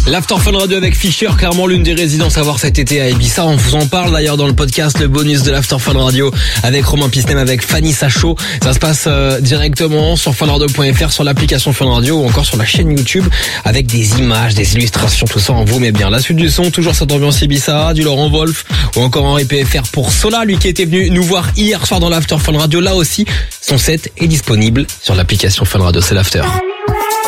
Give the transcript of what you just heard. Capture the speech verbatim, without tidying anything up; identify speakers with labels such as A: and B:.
A: L'After Fun Radio avec Fischer, clairement l'une des résidences à voir cet été à Ibiza. On vous en parle d'ailleurs dans le podcast, le bonus de l'After Fun Radio avec Romain Pistem, avec Fanny Sachaud. Ça se passe euh, directement sur funradio point f r, sur l'application Fun Radio ou encore sur la chaîne YouTube avec des images, des illustrations, tout ça on vous met bien. La suite du son, toujours cette ambiance Ibiza, du Laurent Wolf ou encore Henri P F R pour Sola, lui qui était venu nous voir hier soir dans l'After Fun Radio. Là aussi, son set est disponible sur l'application Fun Radio, c'est l'After.